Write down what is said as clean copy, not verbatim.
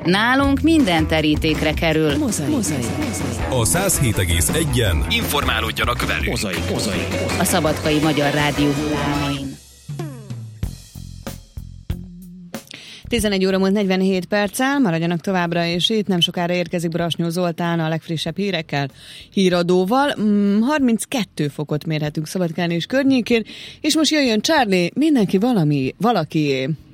Nálunk minden terítékre kerül. Mozaik. A 107,1-en informálódjanak velünk. Mozaik. A Szabadkai Magyar Rádió hullámain. 11 óra múlt 47 perccel, maradjanak továbbra, és itt nem sokára érkezik Brasnyó Zoltán a legfrissebb hírekkel, híradóval. 32 fokot mérhetünk Szabadkán és környékén, és most jöjjön Charlie, mindenki valaki.